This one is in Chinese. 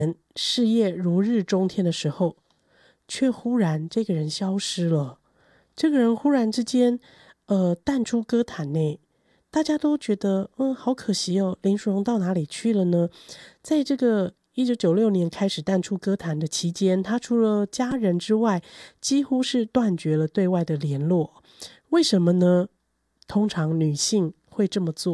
事业如日中天的时候，却忽然这个人消失了。这个人忽然之间淡出歌坛内，大家都觉得好可惜哦，林淑荣到哪里去了呢？在这个1996年开始淡出歌坛的期间，他除了家人之外，几乎是断绝了对外的联络。为什么呢？通常女性会这么做，